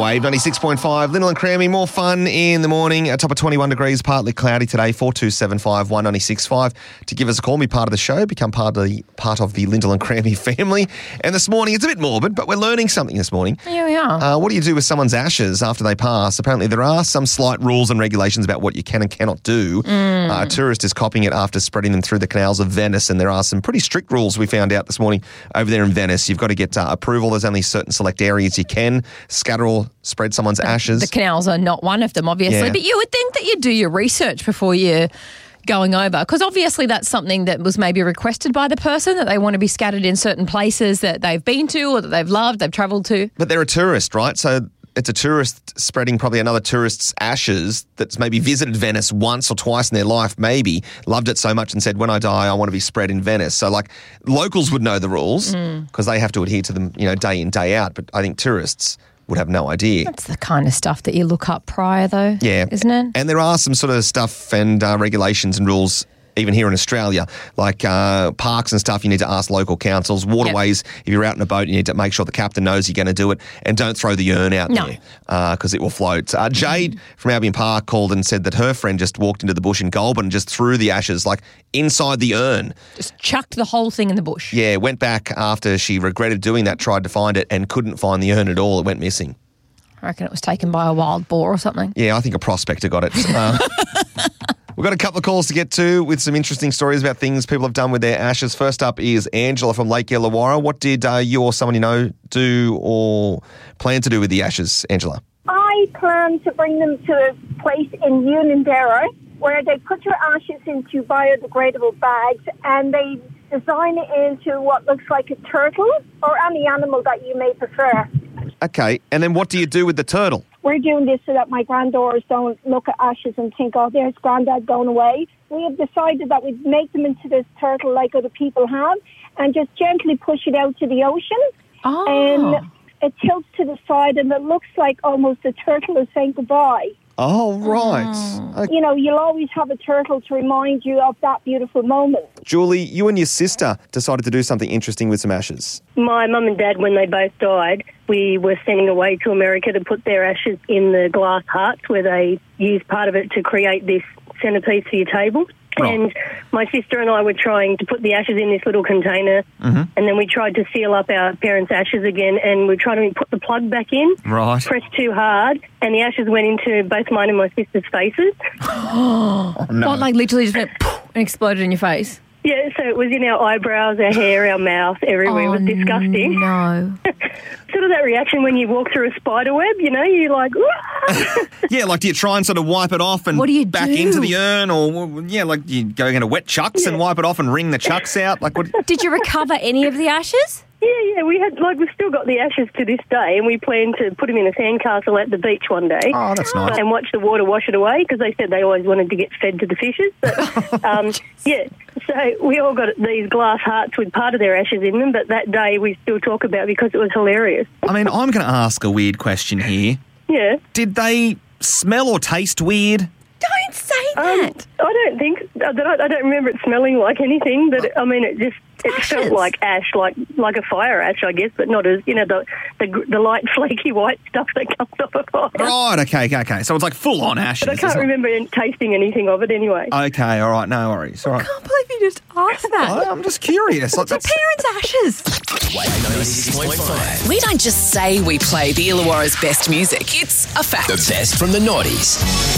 Wave 96.5. Lyndall and Crammy, more fun in the morning. A top of 21 degrees, partly cloudy today. 4275 196.5 to give us a call, be part of the show, become part of the Lyndall and Crammy family. And this morning, it's a bit morbid, but we're learning something this morning. Yeah, we are. What do you do with someone's ashes after they pass? Apparently, there are some slight rules and regulations about what you can and cannot do. A tourist is copying it after spreading them through the canals of Venice, and there are some pretty strict rules we found out this morning over there in Venice. You've got to get approval. There's only certain select areas you can scatter or spread someone's ashes. The canals are not one of them, obviously. Yeah. But you would think that you'd do your research before you're going over, because obviously that's something that was maybe requested by the person, that they want to be scattered in certain places that they've been to or that they've loved, they've travelled to. But they're a tourist, right? So it's a tourist spreading probably another tourist's ashes that's maybe visited Venice once or twice in their life, maybe, loved it so much and said, when I die, I want to be spread in Venice. So, like, locals would know the rules because they have to adhere to them, day in, day out. But I think tourists would have no idea. That's the kind of stuff that you look up prior, though, isn't it? And there are some sort of stuff and regulations and rules even here in Australia, like parks and stuff, you need to ask local councils. Waterways, if you're out in a boat, you need to make sure the captain knows you're going to do it, and don't throw the urn out there because it will float. Jade from Albion Park called and said that her friend just walked into the bush in Goulburn and just threw the ashes like inside the urn. Just chucked the whole thing in the bush. Yeah, went back after she regretted doing that, tried to find it and couldn't find the urn at all. It went missing. I reckon it was taken by a wild boar or something. Yeah, I think a prospector got it. We've got a couple of calls to get to with some interesting stories about things people have done with their ashes. First up is Angela from Lake Illawarra. What did you or someone you know do or plan to do with the ashes, Angela? I plan to bring them to a place in Unanderra where they put your ashes into biodegradable bags and they design it into what looks like a turtle or any animal that you may prefer. Okay, and then what do you do with the turtle? We're doing this so that my granddaughters don't look at ashes and think, oh, there's granddad going away. We have decided that we'd make them into this turtle like other people have and just gently push it out to the ocean. Oh. And it tilts to the side and it looks like almost a turtle is saying goodbye. Oh, right. Okay. You'll always have a turtle to remind you of that beautiful moment. Julie, you and your sister decided to do something interesting with some ashes. My mum and dad, when they both died, we were sending away to America to put their ashes in the glass hearts where they used part of it to create this centrepiece for your table. Right. And my sister and I were trying to put the ashes in this little container, and then we tried to seal up our parents' ashes again, and we tried to put the plug back in, pressed too hard, and the ashes went into both mine and my sister's faces. Oh, no. What, like literally just went and exploded in your face? Yeah, so it was in our eyebrows, our hair, our mouth, everywhere. It was disgusting. No. Sort of that reaction when you walk through a spider web, you're like, Yeah, like do you try and sort of wipe it off and What do you back do? into the urn, or like you go into wet chucks and wipe it off and wring the chucks out? Like what? Did you recover any of the ashes? Yeah, we've still got the ashes to this day, and we plan to put them in a sandcastle at the beach one day. Oh, that's nice. And watch the water wash it away, because they said they always wanted to get fed to the fishes. But, so we all got these glass hearts with part of their ashes in them, but that day we still talk about because it was hilarious. I mean, I'm going to ask a weird question here. Yeah. Did they smell or taste weird? Don't say that. I don't think, I don't remember it smelling like anything, but it felt like ash, like a fire ash, I guess, but not as, the light flaky white stuff that comes off a fire. Right, okay. So it's like full-on ashes. But I can't remember tasting anything of it anyway. Okay, all right, no worries. All right. I can't believe you just asked that. I'm just curious. Like, It's your parents' ashes. 96.5. We don't just say we play the Illawarra's best music. It's a fact. The best from the noughties.